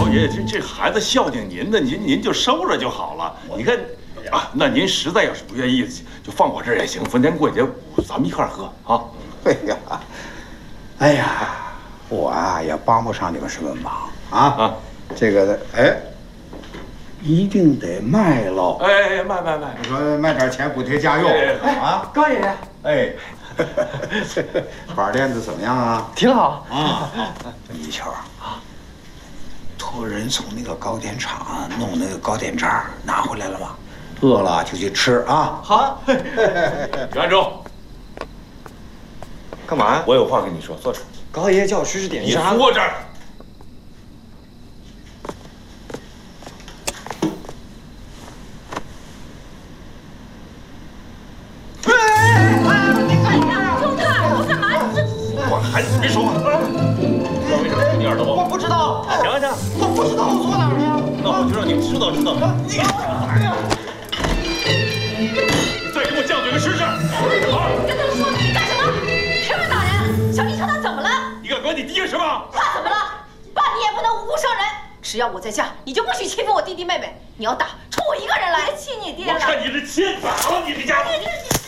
老爷爷，这孩子孝敬您的，您就收着就好了。你看啊，那您实在要是不愿意，就放我这儿也行。逢年过节咱们一块儿喝啊。 哎呀，我啊也帮不上你们什么忙啊。这个一定得卖喽。 哎，卖。 你说卖点钱补贴家用啊？ 高爷爷， 哎，板链子怎么样啊？ 挺好啊。你瞧啊，托人从那个糕点厂弄那个糕点渣拿回来了吗？饿了就去吃啊。 好。 袁中， 干嘛呀？ 我有话跟你说，坐这儿。 高爷爷叫我去吃点心。 你坐这儿。孩子，别说话！知道为什么你耳朵不？ 我不知道。 想想， 我不知道我错哪儿了呀？ 那我就让你知道。你再给我犟嘴个试试！ 你跟他说你干什么？凭什么打人？小丽秋她怎么了？ 你敢管你爹是吗？ 他怎么了？爸，你也不能无故伤人。只要我在家，你就不许欺负我弟弟妹妹。你要打，冲我一个人来。别气你爹了！ 我看你是欠打了你这家伙！